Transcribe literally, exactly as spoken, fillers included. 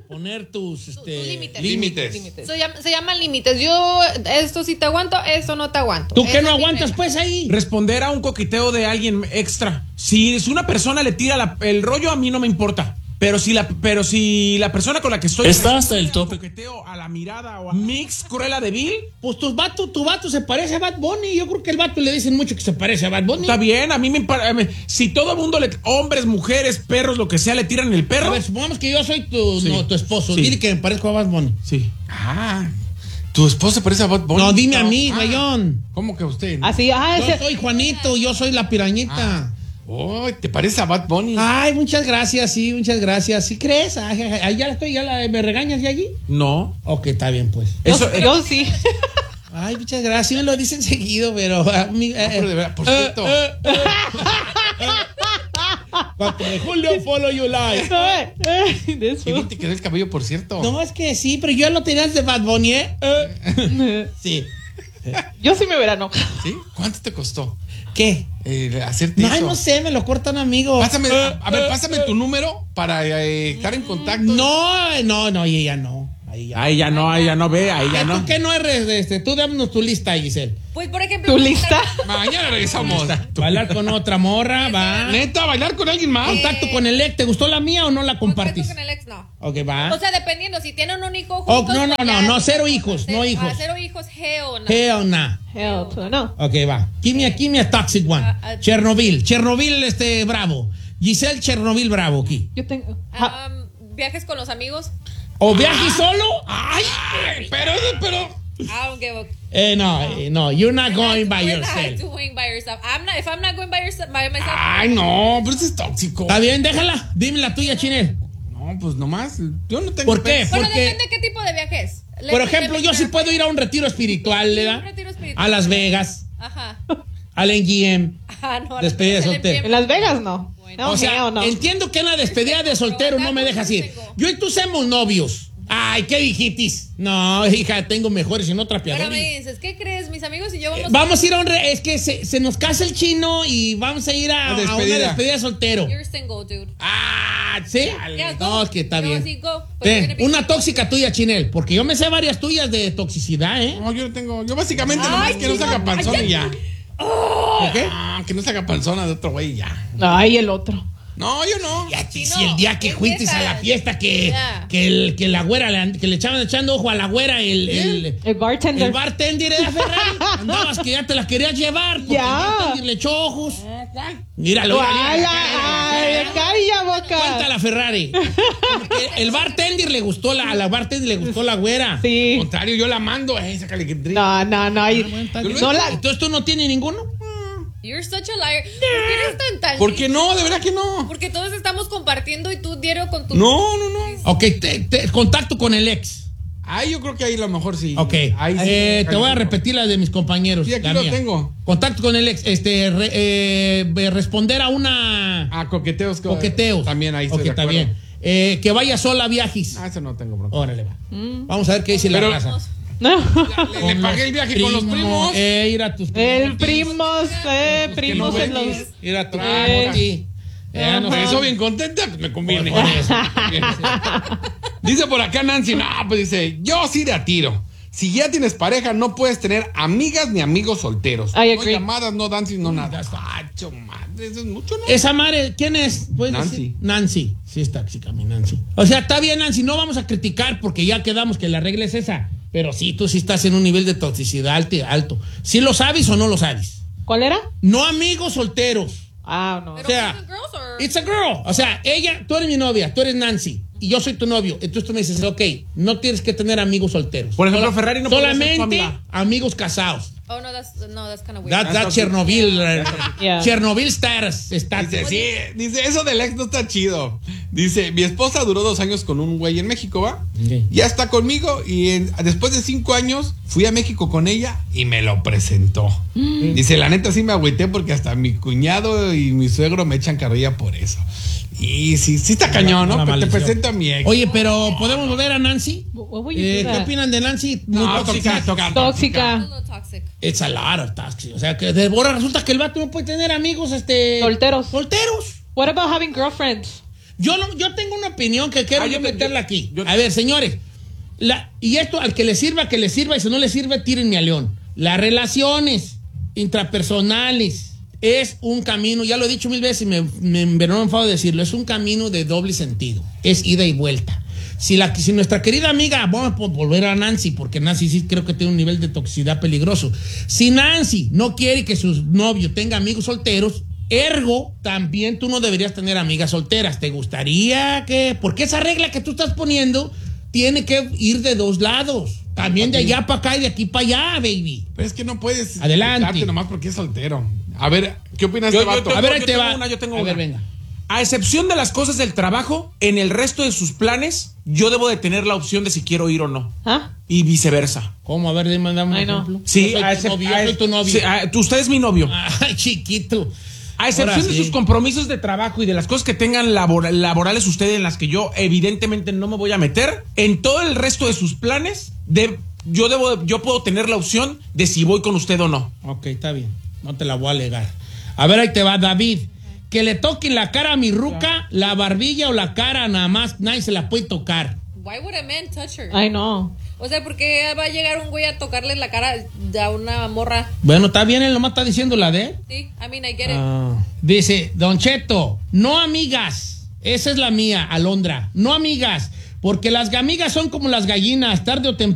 poner tus, este, tus límites. Límites. límites. Se, llama, se llaman límites. Yo, esto sí te aguanto, esto no te aguanto. ¿Tú qué Ese no es mi aguantas, regla. pues, ahí? Responder a un coqueteo de alguien extra. Si es una persona le tira la- el rollo, a mí no me importa. Pero si la, pero si la persona con la que estoy Está hasta el tope. coqueteo a la mirada o a mix Cruella de Vil, Pues tu vato, tu vato se parece a Bad Bunny. Yo creo que el vato le dicen mucho que se parece a Bad Bunny. está bien. A mí me impar- me- si todo el mundo, le, hombres, mujeres, perros, lo que sea, le tiran el A perro. ver, supongamos que yo soy tu, Sí. no, tu esposo. Sí. Dile que me parezco a Bad Bunny. Sí. Ah, tu esposa se parece a Bad Bunny. No, dime a mí, Ah, güeyón. ¿Cómo que usted? Así, ah, Yo ese. soy Juanito, yo soy la pirañita. Oh, ¿te parece a Bad Bunny? Ay, muchas gracias, sí, muchas gracias. ¿Sí crees? Ay, ay, ay, ya estoy, ya la, ¿me regañas de allí? No. Ok, está bien, pues. Yo, Eso, eh, yo sí. Ay, muchas gracias. Me lo dicen seguido, pero. a mí, eh, No, pero de verdad, por eh, cierto. eh, eh. cuatro de julio, follow you live. De eso. Qué bien te quedó el cabello, por cierto. No, es que sí, pero yo lo tenías de Bad Bunny, ¿eh? Eh. Sí. Yo sí me hubiera enojado. ¿Sí? ¿Cuánto te costó ¿Qué? eh, hacerte No, eso? no sé, me lo cortan, amigo. Pásame, Eh, a, a ver, eh, pásame eh. tu número para eh, estar en contacto. No, no, no, y ella no. Ahí ya. ahí ya no, ahí ya no ve, ahí ya ¿Tú no. qué no eres? Este, tú dámonos tu lista, Giselle. Pues, por ejemplo. ¿Tu lista? Mañana regresamos. Bailar con otra morra, va. Neta, bailar con alguien más. Contacto con el ex. ¿Te gustó la mía o no la Contacto compartís? con el ex, no. Ok, va. O sea, dependiendo, si tienen un hijo Oh, juntos, no, no, pues no, ya no, es cero otra hijos, cosa. no Ah, hijos. cero hijos, hell no. Hell nah. Hell to no. Ok, va. Give me a, give me a toxic one. Ah, ah, Chernobyl. Chernobyl, este, bravo. Giselle Chernobyl, bravo, aquí. Yo tengo. Ah, Um, viajes con los amigos. ¿O viaje solo? Ay, pero, pero. I don't give a. Eh, no, eh, no. You're not going by We're not yourself. doing by yourself. I'm not, if I'm not going by, yourself, by myself. Ay, no, pero eso es tóxico. Está bien, déjala. Dime la tuya, Chinel. No, pues nomás. Yo no tengo. ¿Por qué? pex. Bueno, porque- depende qué tipo de viajes. Le- Por le- ejemplo, le- yo sí puedo ir a un retiro espiritual, ¿verdad? Un retiro espiritual. A Las Vegas, Ajá. al N G M. Ah, no. Despedida de no, soltero. en Las Vegas no. No, O sea, hell no. entiendo que en la despedida de soltero no me dejas ir. Yo y tú somos novios. Ay, ¿qué dijitis? No, hija, tengo mejores y no Pero me trapeadores. dices, ¿qué crees? Mis amigos y yo vamos. Vamos a ir a un... Re es que se, se nos casa el chino y vamos a ir a, Una a una despedida. despedida de soltero. You're single, dude. Ah, ¿sí? Yeah, go. No, es que está No, bien. sí, go. But you're Eh, gonna be una single. tóxica tuya, Chinel, porque yo me sé varias tuyas de toxicidad, ¿eh? No, yo no tengo. Yo básicamente Ay, nomás que no se haga chino, panzón y ya. ¿Por qué? Ah, que no se haga panzona de otro güey y ya. Ay, el otro. No, yo no. Ya, si Chino, el día que empiezas. fuiste a la fiesta que, Ya. que, el, que la güera, le, que le echaban echando ojo a la güera, el, el, El bartender. el bartender era Ferrari. Andabas que ya te la querías llevar porque Ya. el bartender le echó ojos. Míralo. mira, mira, Ay, mira, ay, mira, mira. calla, Cuenta boca. la Ferrari. Porque el bartender le gustó la, a la bartender le gustó la güera. Al Sí. contrario, yo la mando. Eh, sácale que drink. No, no, no. hay- Está Yo bien. lo No la- Entonces tú no tienes ninguno. You're such a liar. ¿Por qué eres tan tan? ¿Por qué no? De verdad que no. Porque todos estamos compartiendo y tú diario con tu. No, no, no. Ok, te, te- contacto con el ex. Ay, yo creo que ahí a lo mejor sí. Ok, Ahí sí. eh, te voy a repetir la de mis compañeros. Sí, aquí la lo mía. tengo. Contacto con el ex, este, re- eh, responder a una Ah, coqueteos. co- coqueteos. También ahí estoy Ok, de está acuerdo. bien. Eh, que vaya sola a viajes. Ah, eso no tengo bronca. Órale, va. Vamos a ver qué dice Pero- la raza. No. Le, le pagué el viaje con los primos. Eh, ir a tus El primos, eh, que primos no en los. venís. Ir a tu Eh. aquí. Eh, no Por sé. eso bien contenta, pues me conviene. Por eso. Dice por acá Nancy, no, pues dice, yo sí de a tiro. Si ya tienes pareja, no puedes tener amigas ni amigos solteros. I No agree. llamadas, no dancing, no nada. Pacho, madre, eso es mucho, ¿no? Esa madre, ¿quién es? ¿Puedes Nancy. decir? Nancy. Sí, es tóxica, mi Nancy. O sea, está bien, Nancy, no vamos a criticar porque ya quedamos que la regla es esa. Pero sí, tú sí estás en un nivel de toxicidad alto. alto. ¿Sí lo sabes o no lo sabes? ¿Cuál era? No amigos solteros. Ah, no. Pero O sea, ¿son girls or- It's a girl. O sea, ella, tú eres mi novia, tú eres Nancy. Y yo soy tu novio. Entonces tú me dices, ok, no tienes que tener amigos solteros. Por ejemplo, Ferrari no podría ser tu Solamente amiga. amigos casados. Oh, no, that's, no, that's kind of weird. That, that Chernobyl. eh, Yeah. Chernobyl status. Está. Dice, sí, dice, eso del ex no está chido. Dice, mi esposa duró dos años con un güey en México, ¿va? Ok. Ya está conmigo y en- después de cinco años fui a México con ella y me lo presentó. Dice, la neta sí me agüité porque hasta mi cuñado y mi suegro me echan carrilla por eso. Y sí, sí está cañón, ¿no? Una Pero te maldición. presento a mi ex. Oye, pero ¿podemos volver a Nancy? What would you Eh, do ¿Qué that? opinan de Nancy? Muy No, tóxica. tóxica, Tóxica. A little toxic. It's a lot of toxic. O sea, que de ahora resulta que el vato no puede tener amigos, este... Solteros. Solteros. What about having girlfriends? Yo, no- yo tengo una opinión que quiero Ah, yo yo te- meterla yo- aquí. yo- A ver, señores. La, y esto, al que le sirva, que le sirva. Y si no le sirve, tírenme a león. Las relaciones intrapersonales es un camino, ya lo he dicho mil veces y me, me, me no me enfado de decirlo, es un camino de doble sentido. Es ida y vuelta. Si, la, si nuestra querida amiga, vamos a volver a Nancy, porque Nancy sí creo que tiene un nivel de toxicidad peligroso. Si Nancy no quiere que su novio tenga amigos solteros, ergo, también tú no deberías tener amigas solteras. ¿Te gustaría que...? Porque esa regla que tú estás poniendo tiene que ir de dos lados. También de allá para acá y de aquí para allá, baby. Pero es que no puedes Adelante. quitarte nomás porque es soltero. A ver, ¿qué opinas Yo- de yo este vato? tengo- A ver, ahí yo te tengo va. una, yo tengo A ver, una. venga. A excepción de las cosas del trabajo, en el resto de sus planes, yo debo de tener la opción de si quiero ir o no. ¿Ah? Y viceversa. ¿Cómo? A ver, dime, dame un Ay, no. ejemplo. Sí, Yo soy a tu excep- novio, yo a- soy tu novio. sí, a- tú- usted es mi novio. Ay, chiquito. A excepción Ahora de sí. sus compromisos de trabajo y de las cosas que tengan labor- laborales ustedes en las que yo evidentemente no me voy a meter, en todo el resto de sus planes, de, yo debo, yo puedo tener la opción de si voy con usted o no. Ok, está bien. No te la voy a alegar. A ver, ahí te va, David. Que le toquen la cara a mi ruca, la barbilla o la cara nada más, nadie se la puede tocar. Why would a man touch her? Ay, no. O sea, ¿por qué va a llegar un güey a tocarle la cara a una morra? Bueno, está bien, él nomás está diciendo la de él. Sí, I mean, I get it. Ah. Dice, Don Cheto, no amigas. Esa es la mía, Alondra. No amigas, porque las amigas son como las gallinas, tarde o temprano.